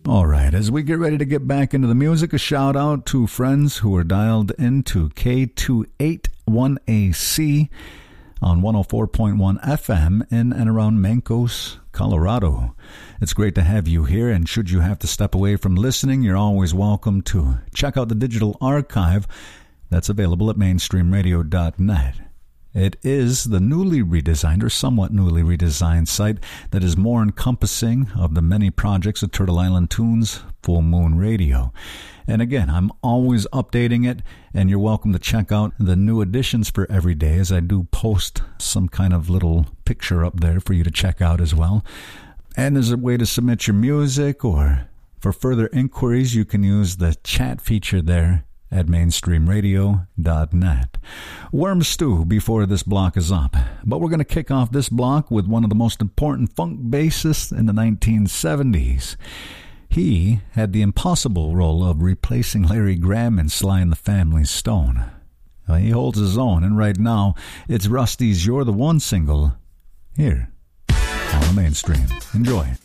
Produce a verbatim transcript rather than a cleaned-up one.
All right, as we get ready to get back into the music, a shout out to friends who are dialed into K two eighty-one A C on one oh four point one F M in and around Mancos, Colorado. It's great to have you here, and should you have to step away from listening, you're always welcome to check out the digital archive that's available at mainstream radio dot net. It is the newly redesigned or somewhat newly redesigned site that is more encompassing of the many projects of Turtle Island Tunes Full Moon Radio. And again, I'm always updating it, and you're welcome to check out the new additions for every day, as I do post some kind of little picture up there for you to check out as well. And there's a way to submit your music, or for further inquiries, you can use the chat feature there at mainstream radio dot net. Worm stew before this block is up, but we're going to kick off this block with one of the most important funk bassists in the nineteen seventies. He had the impossible role of replacing Larry Graham in Sly and the Family Stone. Well, he holds his own, and right now it's Rusty's You're the One single here on the Mainstream. Enjoy.